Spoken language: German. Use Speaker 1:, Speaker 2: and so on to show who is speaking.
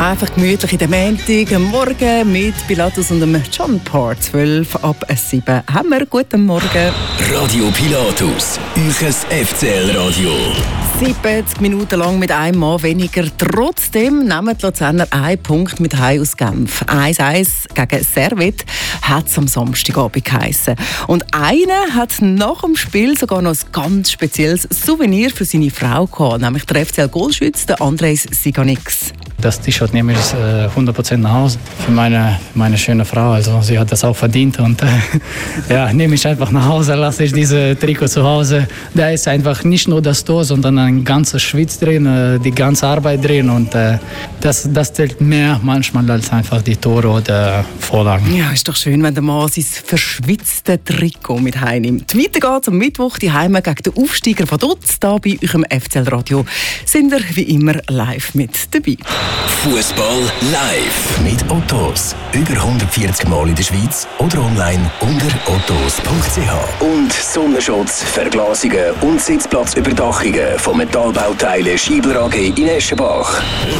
Speaker 1: Einfach gemütlich in den Montag, am Morgen mit Pilatus und dem John Part. 12 ab 7 haben wir. Guten Morgen.
Speaker 2: Radio Pilatus, euch FCL-Radio.
Speaker 1: 70 Minuten lang mit einem Mann weniger. Trotzdem nehmen die Luzerner einen Punkt mit heim aus Genf. 1-1 gegen Servette hat es am Samstagabend geheissen. Und einer hat nach dem Spiel sogar noch ein ganz spezielles Souvenir für seine Frau gehabt, nämlich der FCL-Goalschütze, der Andres Siganix.
Speaker 3: Das T-Shirt nehme ich 100% nach Hause für meine schöne Frau. Also sie hat das auch verdient und nehme ich einfach nach Hause, lasse ich diese Trikot zu Hause. Da ist einfach nicht nur das Tor, sondern ein ganzer Schwitz drin, die ganze Arbeit drin und das zählt mehr manchmal als einfach die Tore oder Vorlagen.
Speaker 1: Ja, ist doch schön, wenn der Mann sein verschwitztes Trikot mit heimnimmt. Weiter geht's am Mittwoch die Heime gegen den Aufsteiger von Dutz. Hier bei euch im FCL Radio sind ihr wie immer live mit dabei.
Speaker 2: Fußball live mit Ottos. Über 140 Mal in der Schweiz oder online unter ottos.ch. Und Sonnenschutz, Verglasungen und Sitzplatzüberdachungen von Metallbauteilen Schiebler AG in Eschenbach.